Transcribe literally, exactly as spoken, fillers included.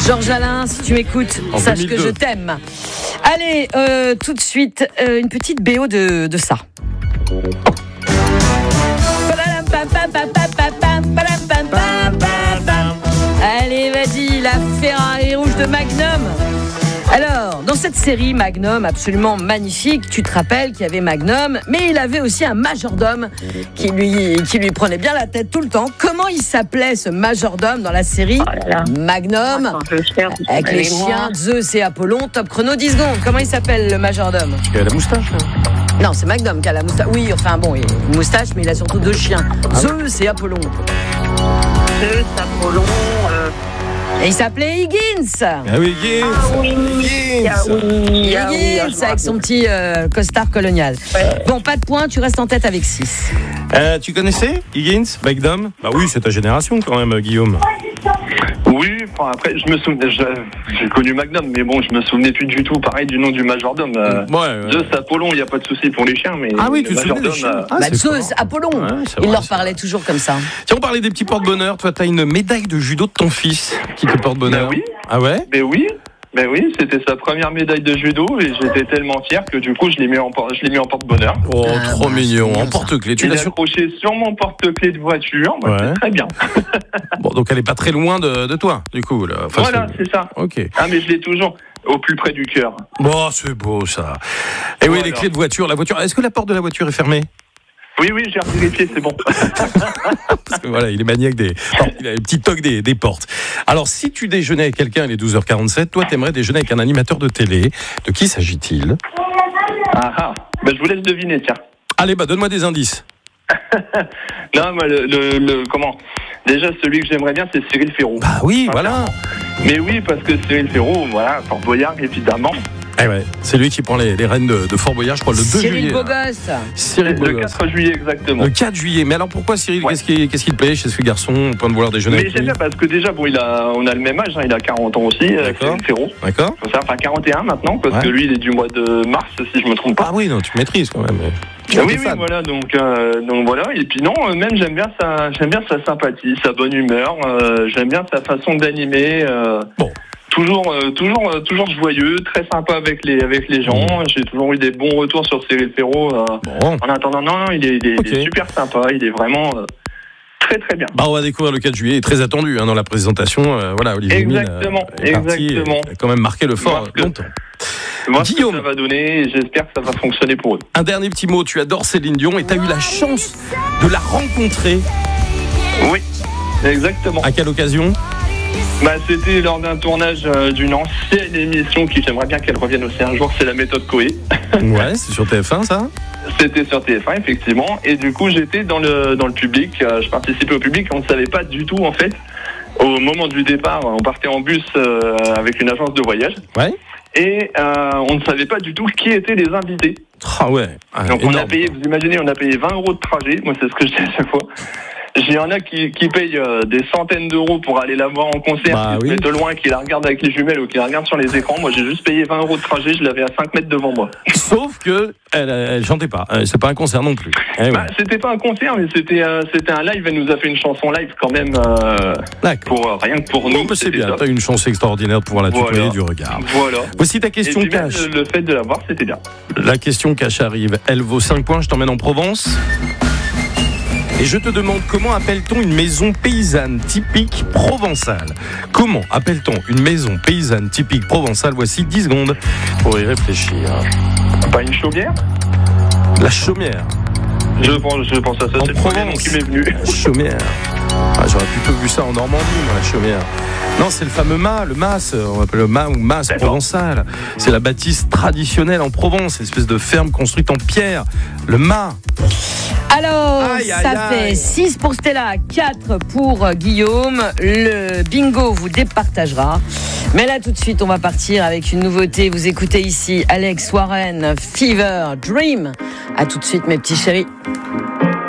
Georges Alain, si tu m'écoutes, En sache deux mille deux. que je t'aime. Allez, euh, tout de suite, euh, une petite B O de, de ça. Allez, vas-y, la Ferrari rouge de Magnum. Alors, dans cette série Magnum, absolument magnifique, tu te rappelles qu'il y avait Magnum, mais il avait aussi un majordome qui lui, qui lui prenait bien la tête tout le temps. Comment il s'appelait ce majordome dans la série Oh là là. Magnum? Attends, je vais faire- Avec les Allez, moi. chiens, Zeus et Apollon, top chrono, dix secondes. Comment il s'appelle le majordome? Il a la moustache, là. Non, c'est Magnum qui a la moustache. Oui, enfin bon, il a une moustache, mais il a surtout deux chiens. Zeus et Apollon. Zeus, Apollon. Euh... Et il s'appelait Higgins. Ah oui, Higgins. Ah oui, Higgins. ah oui, ah oui, Higgins, ah, je me avec son rappelle. petit euh, costard colonial. Ouais. Bon, pas de points, tu restes en tête avec six. Euh, tu connaissais Higgins, Magnum? Bah oui, c'est ta génération quand même, Guillaume. Oui, enfin, après, je me souvenais, je- j'ai connu Magnum, mais bon, je me souvenais plus du tout, pareil, du nom du majordome. Euh, Ouais, ouais. Zeus, Apollon, il n'y a pas de souci pour les chiens, mais Ah oui, le tu te souviens des majordome, chiens? euh, Ah, bah, c'est Zeus, fort. Apollon. Ouais, c'est il vrai, leur c'est parlait toujours comme ça. Tiens, on parlait des petits porte-bonheur. Toi, t'as une médaille de judo de ton fils qui te porte bonheur. Bah oui. Ah ouais? Mais oui, mais oui, c'était sa première médaille de judo et j'étais tellement fier que du coup, je l'ai mis en, por- je l'ai mis en porte-bonheur. Oh, Ah, trop bah, mignon. c'est En bien, porte-clés. Tu Il l'as est sur... accroché sur mon porte-clés de voiture, bah, Ouais. c'est très bien. Bon, donc elle est pas très loin de, de toi, du coup. Là. Enfin, Voilà, c'est- c'est ça. Ok. Ah, mais je l'ai toujours au plus près du cœur. Bon, c'est beau ça. Et oui, Voilà. les clés de voiture. La voiture. Est-ce que la porte de la voiture est fermée? Oui, oui, j'ai vérifié, c'est bon. Parce que voilà, il est maniaque des. Enfin, il a les petits tocs des, des portes. Alors, si tu déjeunais avec quelqu'un, il est douze heures quarante-sept, toi, t'aimerais déjeuner avec un animateur de télé. De qui s'agit-il? Ah, ah. Bah, je vous laisse deviner, tiens. Allez, bah, donne-moi des indices. Non, moi, le, le, le- comment déjà, celui que j'aimerais bien, c'est Cyril Ferraud. Bah oui, voilà. Mais oui, parce que Cyril Ferraud, voilà, Fort Boyard, évidemment. Eh ouais, c'est lui qui prend les, les rênes de, de Fort Boyard, je crois, le deux Cyril juillet. là. Bogosse. Cyril Le Bogosse. quatre juillet, exactement. Le quatre juillet. Mais alors pourquoi Cyril? Ouais. Qu'est-ce qui, qu'est-ce qui te plaît chez ce garçon au point de vouloir déjeuner Mais avec j'aime lui? bien parce que déjà, bon, il a, on a le même âge, hein, il a quarante ans aussi, euh, D'accord. Cyril Ferraud. D'accord. Faut savoir, enfin quarante et un maintenant, parce Ouais. que lui, il est du mois de mars, si je me trompe pas. Ah oui, non, tu maîtrises quand même. Tu Ah es oui, oui, fan. voilà, donc, euh, donc voilà. Et puis non, euh, même j'aime bien sa, j'aime bien sa sympathie, sa bonne humeur. euh, j'aime bien sa façon d'animer. euh, Bon. Toujours, euh, toujours, euh, toujours joyeux, très sympa avec les, avec les gens. J'ai toujours eu des bons retours sur Cyril Ferraud. euh, Bon. en attendant, non, non, il est, il est, il est Ok. super sympa. Il est vraiment euh, très, très bien. Bah, on va découvrir le quatre juillet, il est très attendu hein, dans la présentation. euh, voilà, Olivier Mine, Exactement, euh, est parti, exactement. et a quand même marqué le fort Voir ce que- longtemps. Voir ce que Guillaume. ça va donner et j'espère que ça va fonctionner pour eux. Un dernier petit mot, tu adores Céline Dion et tu as eu la chance de la rencontrer. Oui, exactement. À quelle occasion? Bah, c'était lors d'un tournage euh, d'une ancienne émission qui j'aimerais bien qu'elle revienne aussi un jour, c'est la méthode Coé. Ouais, c'est sur T F un ça? C'était sur T F un effectivement, et du coup j'étais dans le dans le public, euh, je participais au public, on ne savait pas du tout en fait. Au moment du départ, on partait en bus euh, avec une agence de voyage, Ouais. et euh, on ne savait pas du tout qui étaient les invités. Ah ouais. Ah, Donc on a énorme. payé, vous imaginez, on a payé vingt euros de trajet, moi c'est ce que je dis à chaque fois. Il y en a qui, qui payent euh, des centaines d'euros pour aller la voir en concert, Bah qui oui. se mettent de loin, qui la regardent avec les jumelles ou qui la regardent sur les écrans. Moi j'ai juste payé vingt euros de trajet, je l'avais à cinq mètres devant moi. Sauf que elle, elle chantait pas. Euh, C'est pas un concert non plus. Eh ouais. Bah, c'était pas un concert, mais c'était euh, c'était un live. Elle nous a fait une chanson live quand même, euh, D'accord. pour euh, rien que pour Bon, nous. bah, c'est c'était bien. top. T'as eu une chance extraordinaire de pouvoir la tutoyer Voilà. du regard. Voilà. Voici ta Et question puis même, cash. le, le fait de la voir, c'était bien. La question cash arrive. Elle vaut cinq points. Je t'emmène en Provence. Et je te demande comment appelle-t-on une maison paysanne typique provençale? Comment appelle-t-on une maison paysanne typique provençale? Voici dix secondes pour y réfléchir. Pas une chaumière? La chaumière. Je pense, je pense à ça. En C'est le premier nom Provence. qui m'est venu. La chaumière. Ah, j'aurais plutôt vu ça en Normandie, moi, la chaumière. Non, c'est le fameux mât, le mas, on appelle le mât ou mas D'accord. provençal. C'est la bâtisse traditionnelle en Provence, espèce de ferme construite en pierre. Le mât. Alors, Aïe, aïe, ça aïe. fait six pour Stella, quatre pour euh, Guillaume. Le bingo vous départagera. Mais là, tout de suite, on va partir avec une nouveauté. Vous écoutez ici Alex Warren, Fever Dream. À tout de suite, mes petits chéris.